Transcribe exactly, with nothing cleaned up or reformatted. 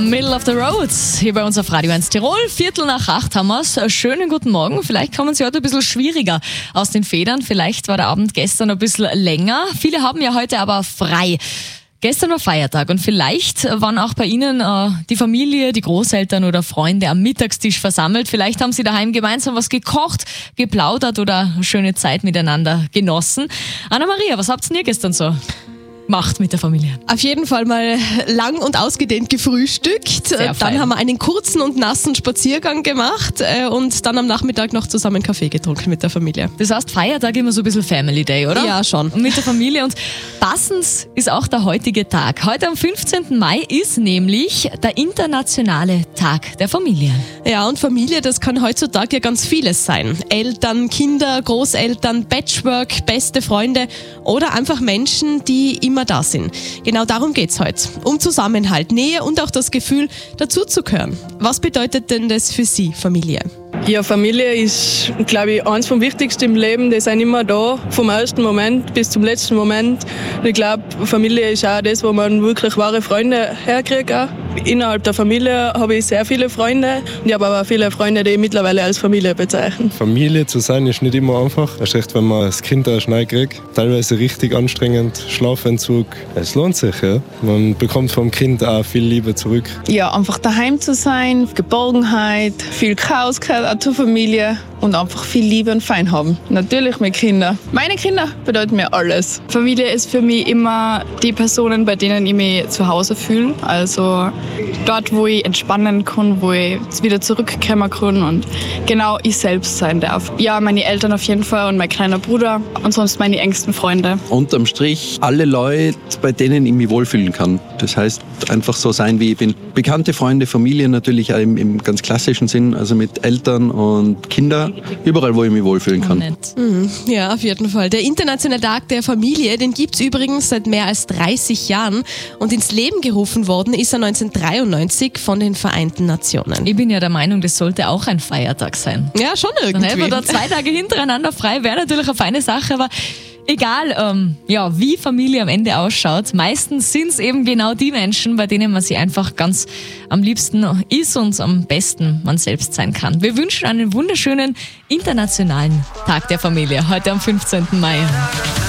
Middle of the Road, hier bei uns auf Radio eins Tirol. Viertel nach acht haben wir's. Schönen guten Morgen. Vielleicht kommen Sie heute ein bisschen schwieriger aus den Federn. Vielleicht war der Abend gestern ein bisschen länger. Viele haben ja heute aber frei. Gestern war Feiertag und vielleicht waren auch bei Ihnen äh, die Familie, die Großeltern oder Freunde am Mittagstisch versammelt. Vielleicht haben Sie daheim gemeinsam was gekocht, geplaudert oder eine schöne Zeit miteinander genossen. Anna-Maria, was habt ihr gestern so gemacht mit der Familie? Auf jeden Fall mal lang und ausgedehnt gefrühstückt. Sehr Dann fein. haben wir einen kurzen und nassen Spaziergang gemacht äh, und dann am Nachmittag noch zusammen Kaffee getrunken mit der Familie. Das heißt, Feiertag immer so ein bisschen Family Day, oder? Ja, schon. Und mit der Familie. Und passend ist auch der heutige Tag. Heute am fünfzehnten Mai ist nämlich der internationale Tag der Familie. Ja, und Familie, das kann heutzutage ja ganz vieles sein. Eltern, Kinder, Großeltern, Patchwork, beste Freunde oder einfach Menschen, die immer da sind. Genau darum geht's heute. Um Zusammenhalt, Nähe und auch das Gefühl, dazuzugehören. Was bedeutet denn das für Sie, Familie? Ja, Familie ist, glaube ich, eines vom Wichtigsten im Leben. Die sind immer da, vom ersten Moment bis zum letzten Moment. Und ich glaube, Familie ist auch das, wo man wirklich wahre Freunde herkriegt. Auch. Innerhalb der Familie habe ich sehr viele Freunde. Und ich habe aber auch viele Freunde, die ich mittlerweile als Familie bezeichne. Familie zu sein ist nicht immer einfach. Erst recht, wenn man das Kind da schnell kriegt. Teilweise richtig anstrengend, Schlafentzug. Es lohnt sich, ja. Man bekommt vom Kind auch viel Liebe zurück. Ja, einfach daheim zu sein, Geborgenheit, viel Chaos gehört auch zur Familie und einfach viel Liebe und Fein haben. Natürlich mit Kindern. Meine Kinder bedeuten mir alles. Familie ist für mich immer die Personen, bei denen ich mich zu Hause fühle. Also dort, wo ich entspannen kann, wo ich wieder zurückkommen kann und genau ich selbst sein darf. Ja, meine Eltern auf jeden Fall und mein kleiner Bruder und sonst meine engsten Freunde. Unterm Strich alle Leute, bei denen ich mich wohlfühlen kann. Das heißt, einfach so sein, wie ich bin. Bekannte Freunde, Familie natürlich auch im, im ganz klassischen Sinn, also mit Eltern und Kindern, überall, wo ich mich wohlfühlen kann. Nett. Mhm, ja, auf jeden Fall. Der Internationale Tag der Familie, den gibt's übrigens seit mehr als dreißig Jahren und ins Leben gerufen worden ist er neunzehnhundertdreiundneunzig von den Vereinten Nationen. Ich bin ja der Meinung, das sollte auch ein Feiertag sein. Ja, schon Dann hätten wir irgendwie. da zwei Tage hintereinander frei, wäre natürlich eine feine Sache, aber egal, ähm, ja, wie Familie am Ende ausschaut, meistens sind es eben genau die Menschen, bei denen man sich einfach ganz am liebsten ist und am besten man selbst sein kann. Wir wünschen einen wunderschönen internationalen Tag der Familie heute am fünfzehnten Mai.